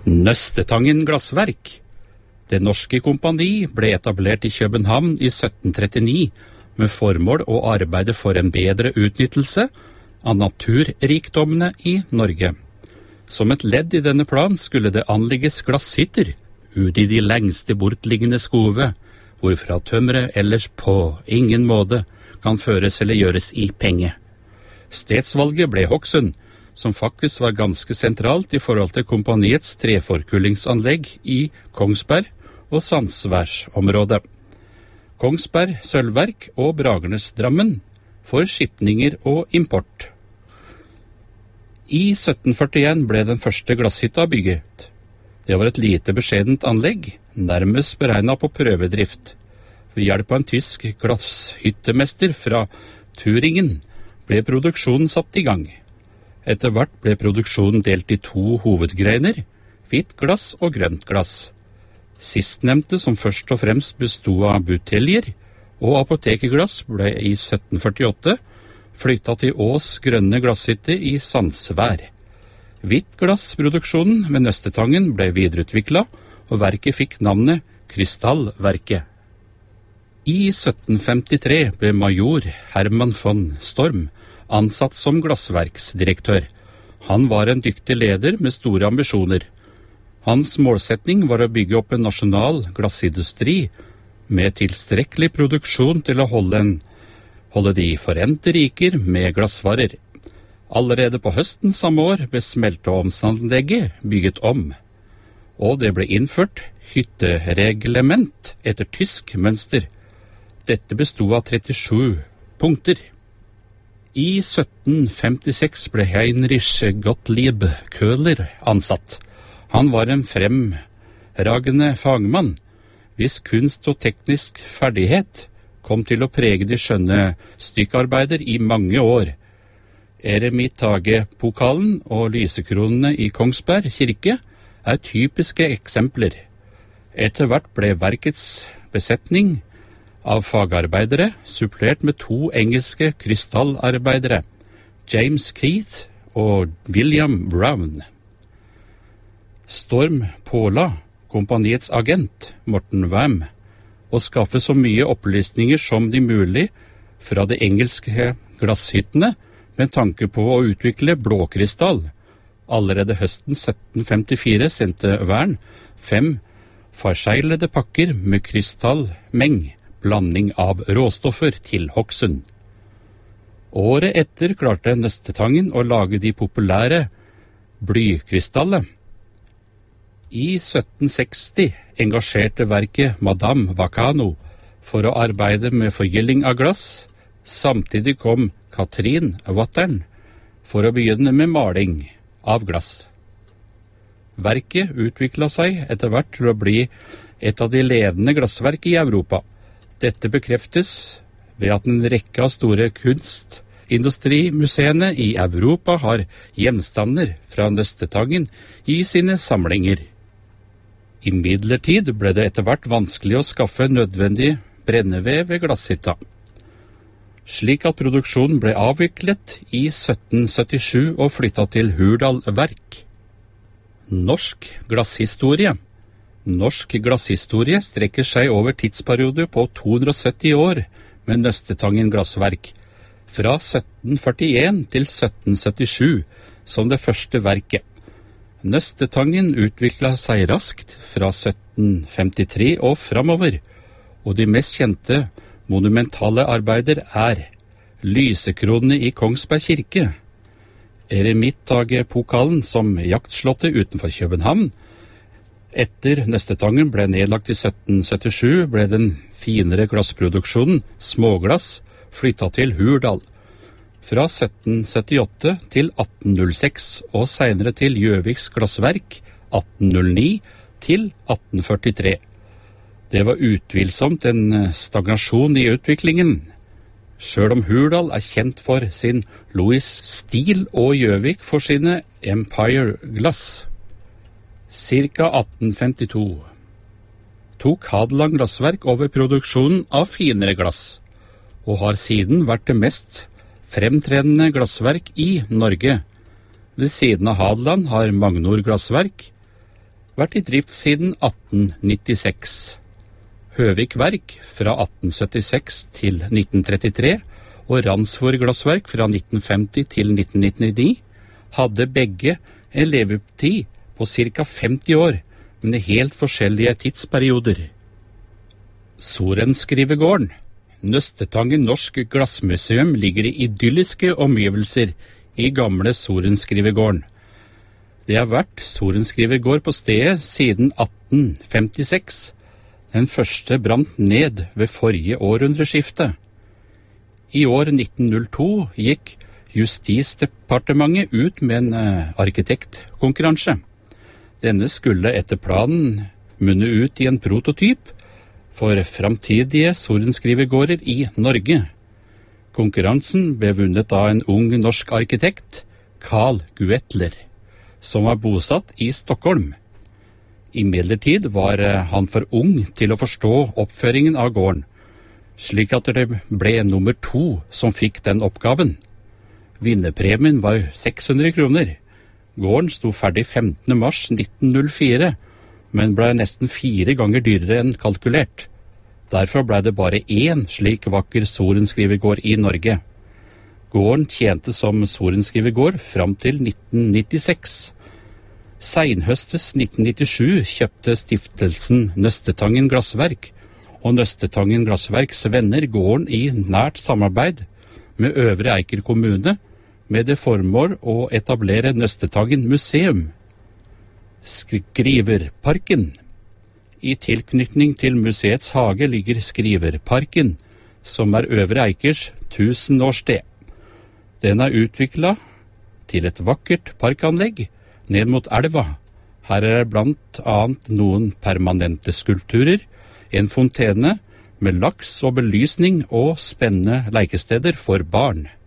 Nøstetangen glassverk. Det norske kompani ble etablert i København i 1739 med formål å arbeide for en bedre utnyttelse av naturrikdommene i Norge. Som et ledd i denne plan skulle det anlegges glasshytter ut i de lengste bortliggende skove, hvorfra tømmeret ellers på ingen måte kan føres eller gjøres i penge. Stedsvalget ble Hokksund, som faktisk var ganske sentralt i forhold til kompaniets treforkullingsanlegg i Kongsberg og Sandsværsområdet. Kongsberg Sølvverk og Bragernes Drammen for skipninger og import. I 1741 ble den første glasshytta bygget. Det var et lite beskjedent anlegg, nærmest beregnet på prøvedrift. Ved hjelp av en tysk glasshyttemester fra Turingen ble produksjonen satt i gang. Etter hvert ble produksjonen delt i to hovedgreiner, hvitt glass og grønt glass. Sistnevnte, som først og fremst bestod av buteljer og apotekerglass, ble i 1748 flyttet til Ås grønne glasshytte i Sandsvær. Hvitt glassproduksjonen ved Nøstetangen ble videreutviklet, og verket fikk navnet Krystallverket. I 1753 ble major Herman von Storm ansatt som glassverksdirektør. Han var en dyktig leder med store ambisjoner. Hans målsetning var å bygge opp en nasjonal glassindustri med tilstrekkelig produksjon til å holde de forente riker med glassvarer. Allerede på høsten samme år ble smelteovnsanlegget bygget om, og det ble innført hyttereglement etter tysk mønster. Dette bestod av 37 punkter. I 1756 ble Heinrich Gottlieb Köhler ansatt. Han var en fremragende fagmann, hvis kunst og teknisk ferdighet kom til å prege de skjønne stykkarbeider i mange år. Eremitage-pokalen og lysekronene i Kongsberg kirke er typiske eksempler. Etter hvert ble verkets besetning av fagarbeidere supplert med to engelske krystallarbeidere, James Keith og William Brown. Storm påla kompaniets agent, Morten Wam, å skaffe så mye opplysninger som de mulig fra de engelske glasshyttene med tanke på å utvikle blåkrystall. Allerede høsten 1754 sendte Wern 5 forseglede pakker med krystallmeng, blanding av råstoffer, til Hokksund. Året etter klarte Nøstetangen å lage de populære blykrystaller. I 1760 engasjerte verket Madame Vacano for å arbeide med forgylling av glass. Samtidig kom Katrin Wattern for å begynne med maling av glass. Verket utviklet seg etter hvert til å bli et av de ledende glassverk i Europa. Dette bekreftes ved at en rekke av store kunstindustrimuseene i Europa har gjenstander fra Nøstetangen i sine samlinger. Imidlertid ble det etter hvert vanskelig å skaffe nødvendig brennevev ved glasshytta, slik at produksjonen ble avviklet i 1777 og flyttet til Hurdal Verk. Norsk glasshistorie. Norsk glasshistorie strekker seg over tidsperiode på 270 år med Nøstetangen glassverk, fra 1741 til 1777 som det første verket. Nøstetangen utviklet seg raskt fra 1753 og framover, og de mest kjente monumentale arbeider er lysekronene i Kongsberg kirke, Eremitage-pokalen som jaktslottet utenfor København. Etter Nøstetangen ble nedlagt i 1777, ble den finere glassproduksjonen, småglass, flyttet til Hurdal. Fra 1778 til 1806, og senere til Gjøviks glassverk, 1809 til 1843. Det var utvilsomt en stagnasjon i utviklingen. Selv om Hurdal er kjent for sin Louis-stil og Gjøvik for sine Empire-glass. Cirka 1852 tok Hadeland glassverk over produksjonen av finere glass, og har siden vært det mest fremtredende glassverk i Norge. Ved siden av Hadeland har Magnor glassverk, vært i drift siden 1896. Høvik Verk fra 1876 til 1933 og Randsvor Glassverk fra 1950 til 1999 hadde begge en levetid på ca. 50 år, men i helt forskjellige tidsperioder. Sorenskrivegården. Nøstetangen Norsk Glassmuseum ligger i idylliske omgivelser i gamle Sorenskrivegården. Det har vært Sorenskrivegård på stedet siden 1856. Den første brant ned ved forrige århundreskifte. I år 1902 gikk Justisdepartementet ut med en arkitektkonkurranse. Denne skulle etter planen munne ut i en prototyp for framtidige sorenskrivegårder i Norge. Konkurransen ble vunnet av en ung norsk arkitekt, Carl Guetler, som var bosatt i Stockholm. Imidlertid var han for ung til å forstå oppføringen av gården, slik at det ble nummer 2 som fikk den oppgaven. Vinnerpremien var 600 kroner. Gården sto ferdig 15. mars 1904, men ble nesten 4 ganger dyrere enn kalkulert. Derfor ble det bare 1 slik vakker sorenskrivegård i Norge. Gården tjente som sorenskrivegård fram til 1996. Seinhøstes 1997 kjøpte stiftelsen Nøstetangen Glassverk og Nøstetangen Glassverks venner gården i nært samarbeid med Øvre Eiker kommune med det formål å etablere Nøstetangen museum. Skriverparken. I tilknytning til museets hage ligger Skriverparken, som er Øvre Eikers 1000-årssted. Den er utviklet til et vakkert parkanlegg ned mot elva. Her er det blant annet noen permanente skulpturer, en fontene med laks og belysning og spennende lekesteder for barn.